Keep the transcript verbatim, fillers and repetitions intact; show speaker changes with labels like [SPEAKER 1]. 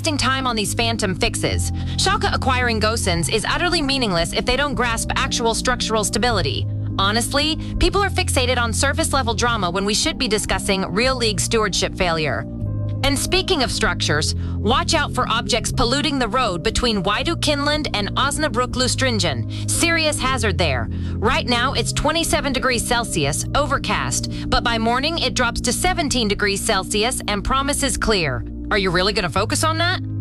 [SPEAKER 1] wasting time on these phantom fixes. Schalke acquiring Gosens is utterly meaningless if they don't grasp actual structural stability. Honestly, people are fixated on surface-level drama when we should be discussing real league stewardship failure. And speaking of structures, watch out for objects polluting the road between Weiduk Kinland and Osnabrück Lustringen. Serious hazard there. Right now, it's twenty-seven degrees Celsius, overcast, but by morning it drops to seventeen degrees Celsius and promises clear. Are you really going to focus on that?